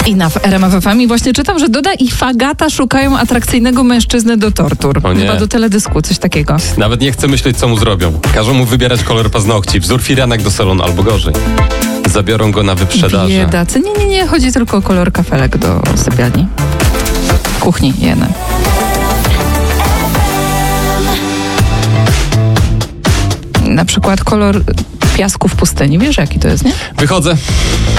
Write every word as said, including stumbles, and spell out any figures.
I na R M F F M i właśnie czytam, że Duda i Fagata szukają atrakcyjnego mężczyzny do tortur. O nie. Chyba do teledysku, coś takiego. Nawet nie chcę myśleć, co mu zrobią. Każą mu wybierać kolor paznokci, wzór firanek do salonu albo gorzej. Zabiorą go na wyprzedaże. Biedacy. Nie, nie, nie. Chodzi tylko o kolor kafelek do sypialni. Kuchni jeden. Na przykład kolor piasku w pustyni. Wiesz, jaki to jest, nie? Wychodzę.